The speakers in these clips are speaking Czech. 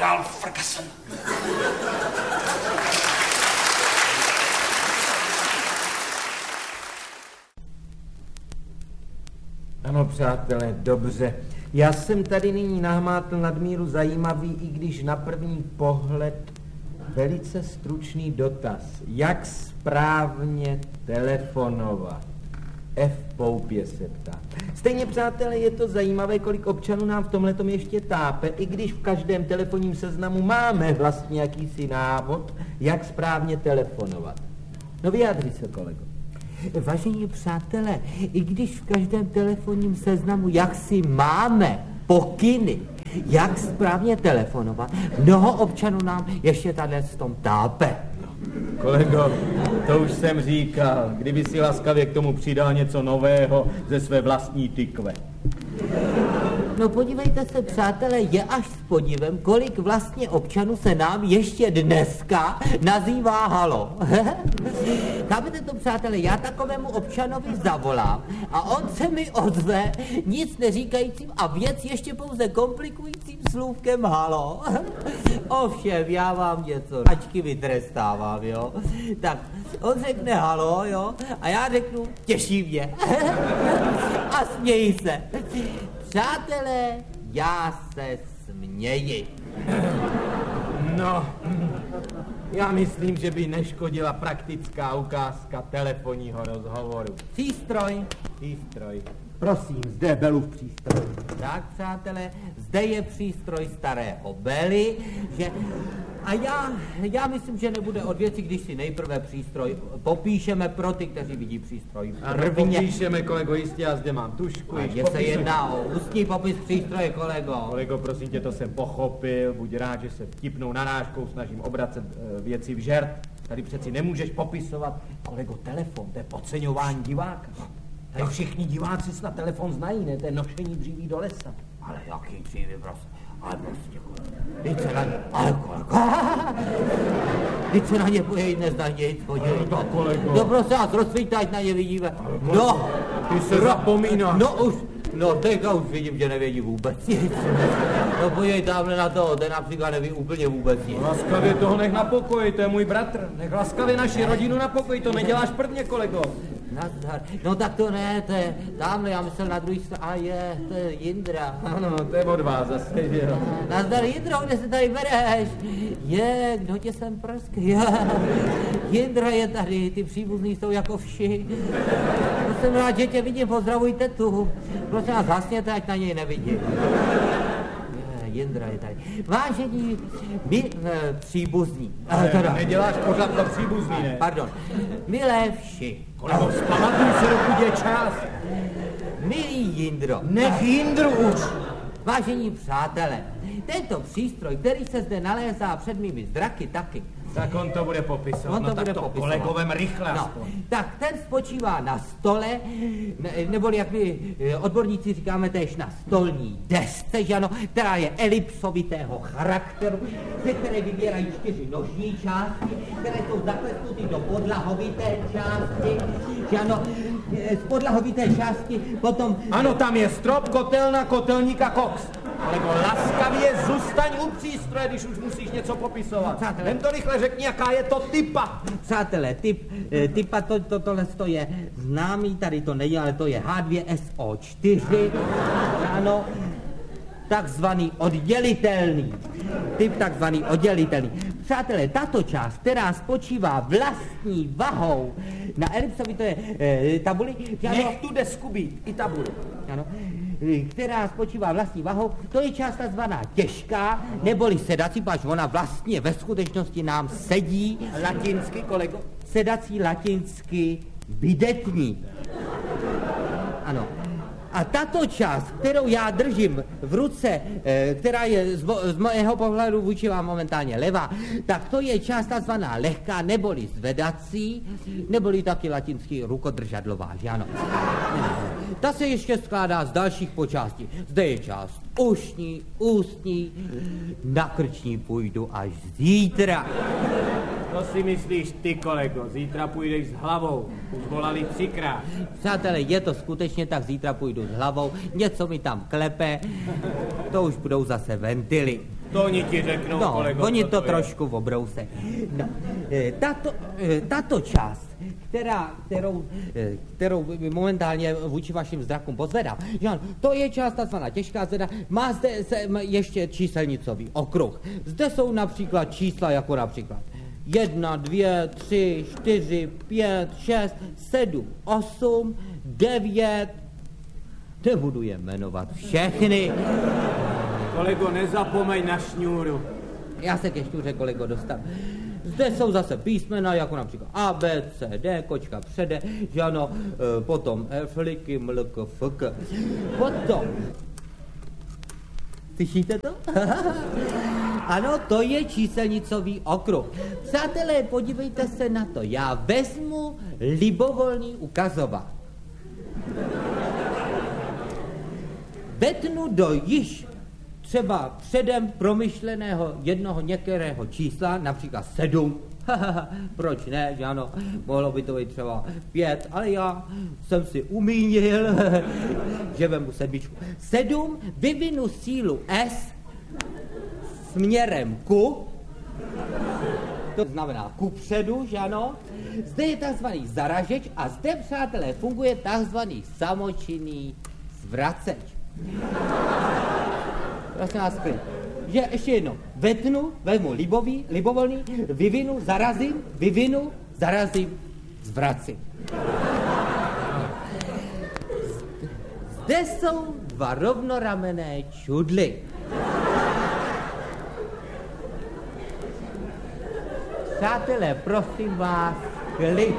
generál Ferguson. Ano, přátelé, dobře. Já jsem tady nyní nahmátl nadmíru zajímavý, i když na první pohled velice stručný dotaz. Jak správně telefonovat? F. Poupě se ptá. Stejně, přátelé, je to zajímavé, kolik občanů nám v tomhletom ještě tápe, i když v každém telefonním seznamu máme vlastně jakýsi návod, jak správně telefonovat. No vyjádři se, kolego. Vážení přátelé, i když v každém telefonním seznamu jaksi máme pokyny, jak správně telefonovat, mnoho občanů nám ještě tady v tom tápe. Kolego, to už jsem říkal, kdyby si laskavě k tomu přidal něco nového ze své vlastní tykve. No podívejte se, přátelé, je až s podivem, kolik vlastně občanů se nám ještě dneska nazývá halo. Chápete to, přátelé, já takovému občanovi zavolám a on se mi ozve nic neříkajícím a věc ještě pouze komplikujícím slůvkem halo. Ovšem, já vám něco ačky vytrestávám, jo. Tak, on řekne halo, jo, a já řeknu těší mě. A smějí se. Přátelé, já se směji. No, já myslím, že by neškodila praktická ukázka telefonního rozhovoru. Přístroj. Prosím, zde Belův přístroj. Tak, přátelé, zde je přístroj starého Bely, že... A já myslím, že nebude od věci, když si nejprve přístroj popíšeme pro ty, kteří vidí přístroj prvně. Popíšeme, kolego, jistě, já zde mám tušku. A že se jedná o ústní popis přístroje, kolego. Kolego, prosím tě, to jsem pochopil, buď rád, že se vtipnou narážkou snažím obracet věci v žert. Tady přeci nemůžeš popisovat, kolego, telefon, to je podceňování diváka. Tady všichni diváci snad telefon znají, ne? To je nošení dříví do lesa. Ale jaký dříví, prostě. Ale prostě, teď se na ně, teď se na ně pojď, nezná nic, podívej. No, kolego. No prostě nás rozsvíťte, ať na ně vidíme. No. Ty se zapomínáš. No už, no teďka už vidím, že nevědí vůbec nic. No podívej tamhle na to, ten například neví úplně vůbec nic. Laskavě toho nech na pokoji, to je můj bratr. Nech laskavě naši rodinu na pokoji, to neděláš prvně, kolego. Nazdar. No tak to ne, to je tamhle, já myslel na druhý straně, a je, to je Jindra. Ano, to je od vás zase, jo. Nazdar, Jindro, kde se tady bereš? Je, kdo tě sem prskl? Jindra je tady, ty příbuzní jsou jako vši. To jsem rád, že tě vidím, pozdravuj tetu. Prosím vás, hasněte, ať na něj nevidím. Jindra je tady. Vážení, my příbuzní. Neděláš pořád pro příbuzní, ne? Pardon. Milé vši. Kolego, vzpamatuj se, dokud je čas. Milý Jindro. Nech Jindru už. Vážení přátelé, tento přístroj, který se zde nalézá před mými zraky taky. Tak on to bude popisovat. On to bude popisovat. kolegovem rychle. No, tak ten spočívá na stole, neboli jak my odborníci říkáme též na stolní desce, že ano, která je elipsovitého charakteru, ze které vybírají 4 nožní části, které jsou zaklesnuty do podlahovité části, že ano, z podlahovité části potom... Ano, tam je strop, kotelna, kotelník a koks. Kolego, laskavě zůstaň u přístroje, když už musíš něco popisovat. Jen to rychle řekni, jaká je to typa. Přátelé, typa tohle je známý, tady to není, ale to je H2SO4, ano, takzvaný oddělitelný. Typ takzvaný oddělitelný. Přátelé, tato část, která spočívá vlastní vahou na elipsovité tabuli... Nech tu desku být, i tabuli. Ano, která spočívá vlastní vahou, to je část takzvaná těžká, neboli sedací, pač ona vlastně ve skutečnosti nám sedí. Latinsky, kolego? Sedací latinsky bidetní. Ano. A tato část, kterou já držím v ruce, která je z mého pohledu vůči vám momentálně levá, tak to je část takzvaná lehká, neboli zvedací, neboli taky latinsky rukodržadlová, že ano. Ta se ještě skládá z dalších počástí. Zde je část ušní, ústní, na krční půjdu až zítra. To si myslíš ty, kolego, zítra půjdeš s hlavou, už volali 3krát. Přátelé, je to skutečně tak, zítra půjdu s hlavou, něco mi tam klepe, to už budou zase ventily. To oni ti řeknou, No, kolego, oni co to je. trošku obrouse. No, tato část, kterou momentálně vůči vašim zrakům pozvedám, že ano, to je část takzvaná těžká zeda, má zde ještě číselnicový okruh. Zde jsou například čísla jako například 1, 2, 3, 4, 5, 6, 7, 8, 9, nebudu je jmenovat všechny. Kolego, nezapomeň na šňůru. Já se ke šňůře, kolego, dostanu. Zde jsou zase písmena, jako například A, B, C, D, kočka přede, že ano, potom fliky, mlk, fk. Potom. Slyšíte to? Ano, to je číselnicový okruh. Přátelé, podívejte se na to. Já vezmu libovolný ukazovák. Vetnu do již třeba předem promyšleného jednoho některého čísla, například 7. Proč ne, že ano, mohlo by to být třeba 5, ale já jsem si umínil, že vemu 7. 7 vyvinu sílu S směrem ku, to znamená kupředu, že ano. Zde je takzvaný zaražeč a zde, přátelé, funguje takzvaný samočinný zvraceč. Prosím vás, klid. Že ještě jednou, vetnu, vezmu libovolný, vyvinu, zarazím, zvracím. Zde jsou dva rovnoramenné čudly. Přátelé, prosím vás, klid.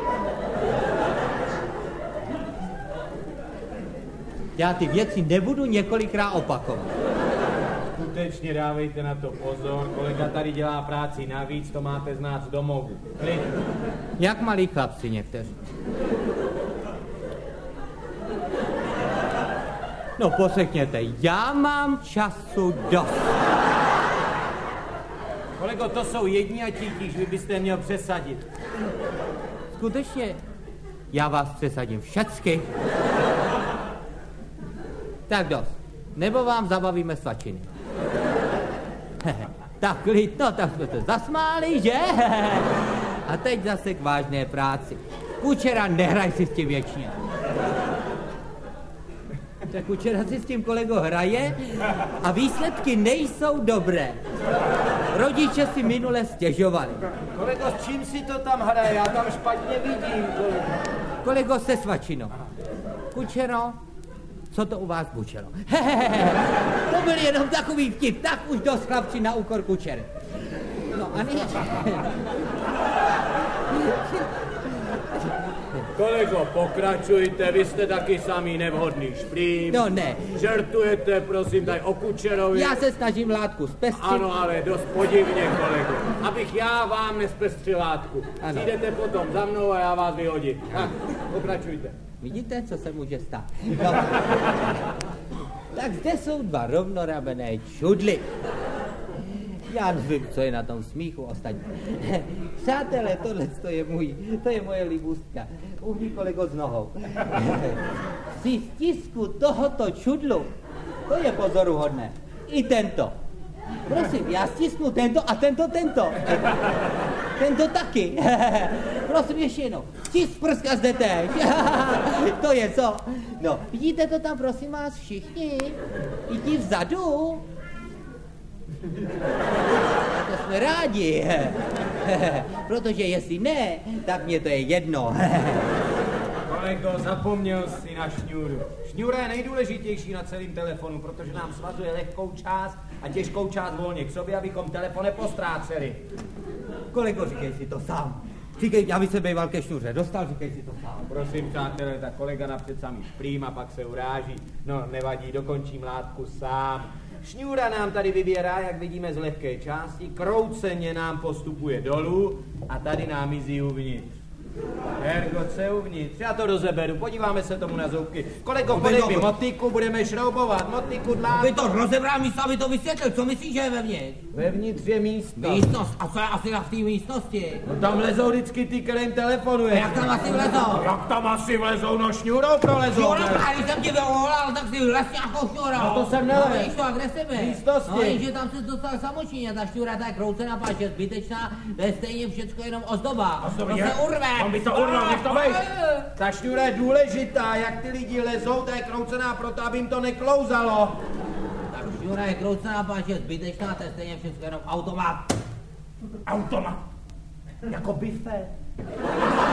Já ty věci nebudu několikrát opakovat. Skutečně dávejte na to pozor, kolega tady dělá práci navíc, to máte znát z domovu. Klid. Jak malí chlapci někteří. No poslechněte, já mám času dost. Kolego, to jsou jedni a tíž, vy byste je měl přesadit. Skutečně, já vás přesadím všecky. Tak dost. Nebo vám zabavíme svačiny. Tak klid, no tak jsme se zasmáli, že? A teď zase k vážné práci. Kučera, nehraj si s tím věčně. Tak Kučera si s tím, kolego, hraje a výsledky nejsou dobré. Rodiče si minule stěžovali. Kolego, s čím si to tam hraje? Já tam špatně vidím, kolego. Kolego, se svačinou. Kučero, co to u vás bučelo? To byl jenom takový vtip, tak už dost chlapci na úkor Kučery. No a nyní... Kolego, pokračujte, vy jste taky samý nevhodný šprým. No ne. Žertujete, prosím, tady o Kučerovi. Já se snažím látku zpestřit. Ano, ale dost podivně, kolego. Abych já vám nespestřil látku. Ano. Přijdete potom za mnou a já vás vyhodím. Tak, pokračujte. Vidíte, co se může stát? No. Tak zde jsou dva rovnoramenné čudly. Já nevím, co je na tom smíchu ostatní. Přátelé, to je moje libůstka. Uhni, kolego, s nohou. Při stisku tohoto čudlu, to je pozoruhodné. I tento. Prosím, já stisknu tento a tento. Tento taky. Prosím, ještě jednou. Stisk prska zde tež. To je co? No, vidíte to tam, prosím vás, všichni? I ti vzadu. To jsme rádi. Protože jestli ne, tak mě to je jedno. Kolego, zapomněl jsi na šňůru. Šňůra je nejdůležitější na celém telefonu, protože nám svazuje lehkou část a těžkou část volně k sobě, abychom telefon nepostráceli. Kolego, říkej si to sám. Říkej, já bych se býval ke šňůře dostal, říkej si to sám. Prosím, přátelé, tak kolega napřed samý šprým a pak se uráží. No, nevadí, dokončím látku sám. Šňůra nám tady vybírá, jak vidíme, z lehké části, krouceně nám postupuje dolů a tady nám mizí uvnitř. Hergot se uvnitř, já to rozeberu, podíváme se tomu na zubky. Kolego, podej mi motiku, budeme šroubovat, motiku, dlátko. Aby to rozebral místo, aby to vysvětlil, co myslíš, že je vevnitř? Vevnitř je místo. Místnost, a co je asi v té místnosti? No tam lezou vždycky ty, kterým telefonuje. A jak tam asi vlezou? Jak tam asi vlezou, no šňůrou prolezou. Šňůrou, a když jsem ti vyvolal, tak si vlez nějakou šňůrou. No to jsem nelez. No víš to, a kde jsi byl? Místnosti. No jenže tam se dostal samočíně, ta šňůra ta je kroucená, páč je zbytečná, to je stejně všecko jenom ozdoba. To se urve. On by to urval, nech to bejt. Ta šňůra je důležitá, jak ty lidi lezou, ta je kroucená proto, aby jim to neklouzalo. Tak šňůra je kroucená, páč je zbytečná, to je stejně všecko jenom automat. Automat. Jako bifet.